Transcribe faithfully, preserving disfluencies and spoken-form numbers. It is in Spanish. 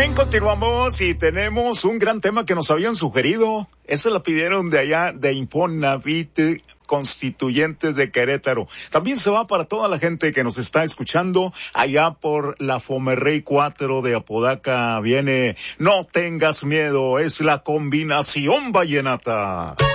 Bien, continuamos y tenemos un gran tema que nos habían sugerido. Esa la pidieron de allá, de Infonavit, Constituyentes de Querétaro. También se va para toda la gente que nos está escuchando allá por la Fomerrey cuatro de Apodaca. Viene No Tengas Miedo, es la combinación vallenata.